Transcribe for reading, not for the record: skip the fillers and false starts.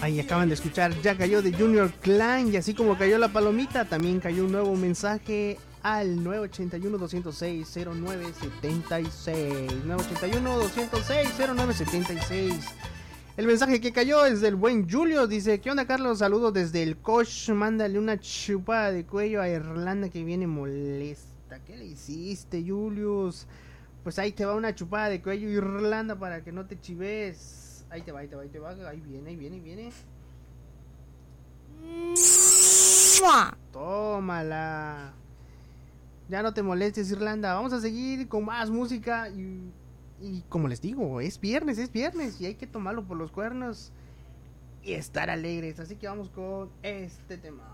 Ahí acaban de escuchar Ya Cayó de Junior Clan. Y así como cayó la palomita, también cayó un nuevo mensaje al 981-206-0976. 981-206-0976. El mensaje que cayó es del buen Julio. Dice: ¿qué onda, Carlos? Saludos desde el coach. Mándale una chupada de cuello a Irlanda que viene molesta. ¿Qué le hiciste, Julius? Pues ahí te va una chupada de cuello, Irlanda, para que no te chives. Ahí te va, ahí te va, ahí te va. Ahí viene, ahí viene, ahí viene. Tómala. Ya no te molestes, Irlanda. Vamos a seguir con más música. Y como les digo, es viernes. Y hay que tomarlo por los cuernos y estar alegres. Así que vamos con este tema.